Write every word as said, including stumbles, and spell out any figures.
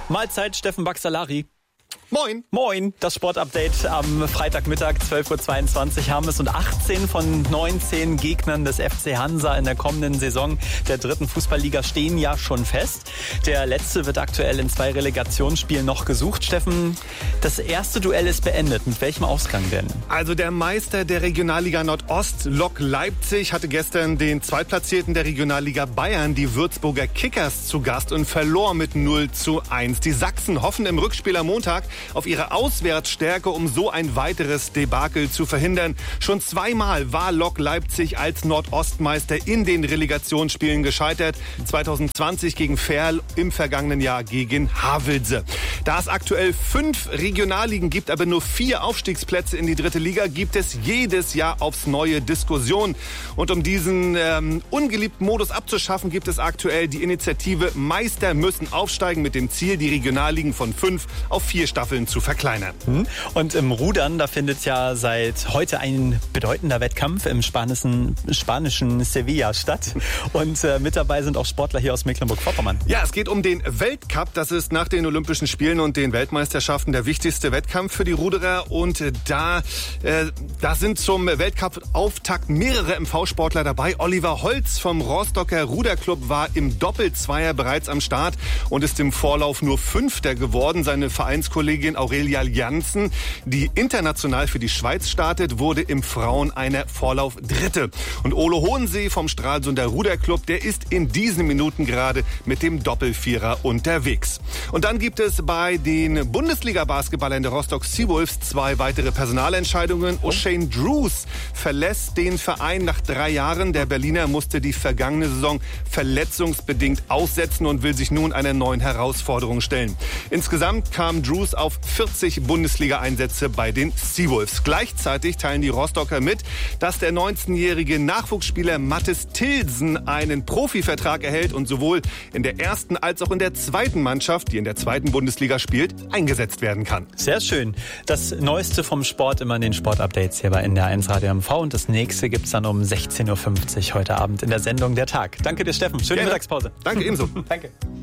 Mahlzeit, Steffen Baxalari. Moin. Moin. Das Sportupdate am Freitagmittag, zwölf Uhr zweiundzwanzig haben es und achtzehn von neunzehn Gegnern des F C Hansa in der kommenden Saison der dritten Fußballliga stehen ja schon fest. Der letzte wird aktuell in zwei Relegationsspielen noch gesucht. Steffen, das erste Duell ist beendet. Mit welchem Ausgang denn? Also der Meister der Regionalliga Nordost, Lok Leipzig, hatte gestern den Zweitplatzierten der Regionalliga Bayern, die Würzburger Kickers, zu Gast und verlor mit null zu eins. Die Sachsen hoffen im Rückspiel am Montag auf ihre Auswärtsstärke, um so ein weiteres Debakel zu verhindern. Schon zweimal war Lok Leipzig als Nordostmeister in den Relegationsspielen gescheitert. zwanzig zwanzig gegen Verl, im vergangenen Jahr gegen Havelse. Da es aktuell fünf Regionalligen gibt, aber nur vier Aufstiegsplätze in die dritte Liga, gibt es jedes Jahr aufs neue Diskussionen. Und um diesen ähm, ungeliebten Modus abzuschaffen, gibt es aktuell die Initiative Meister müssen aufsteigen mit dem Ziel, die Regionalligen von fünf auf vier Staffeln zu verkleinern. Und im Rudern, da findet ja seit heute ein bedeutender Wettkampf im spanischen, spanischen Sevilla statt. Und äh, mit dabei sind auch Sportler hier aus Mecklenburg-Vorpommern. Ja, es geht um den Weltcup. Das ist nach den Olympischen Spielen und den Weltmeisterschaften der wichtigste Wettkampf für die Ruderer. Und da, äh, da sind zum Weltcup-Auftakt mehrere M V-Sportler dabei. Oliver Holz vom Rostocker Ruderclub war im Doppelzweier bereits am Start und ist im Vorlauf nur Fünfter geworden. Seine Vereinskollegin Aurelia Janssen, die international für die Schweiz startet, wurde im Frauen-Einer Vorlauf Dritte. Und Ole Hohensee vom Stralsunder Ruderclub, der ist in diesen Minuten gerade mit dem Doppelvierer unterwegs. Und dann gibt es bei den Bundesliga-Basketballern der Rostock Seawolves zwei weitere Personalentscheidungen. O'Shane Drews verlässt den Verein nach drei Jahren. Der Berliner musste die vergangene Saison verletzungsbedingt aussetzen und will sich nun einer neuen Herausforderung stellen. Insgesamt kam Drews auf vierzig Bundesliga-Einsätze bei den Seawolves. Gleichzeitig teilen die Rostocker mit, dass der neunzehnjährige Nachwuchsspieler Mathis Tilsen einen Profivertrag erhält und sowohl in der ersten als auch in der zweiten Mannschaft, die in der zweiten Bundesliga spielt, eingesetzt werden kann. Sehr schön. Das Neueste vom Sport immer in den Sportupdates hier bei N D R eins Radio M V und das nächste gibt's dann um sechzehn Uhr fünfzig heute Abend in der Sendung Der Tag. Danke dir, Steffen. Schöne Gerne. Mittagspause. Danke ebenso. Danke.